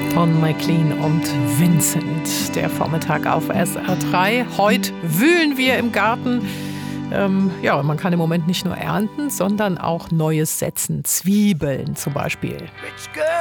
Von McLean und Vincent. Der Vormittag auf SR3. Heute wühlen wir im Garten. Man kann im Moment nicht nur ernten, sondern auch Neues setzen. Zwiebeln zum Beispiel.